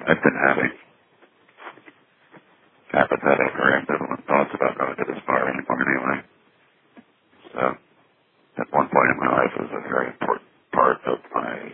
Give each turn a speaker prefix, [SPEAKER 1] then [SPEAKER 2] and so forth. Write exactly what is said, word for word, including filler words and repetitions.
[SPEAKER 1] I've been having apathetic or ambivalent thoughts about going to this bar anymore anyway. So, at one point in my life, it was a very important part of my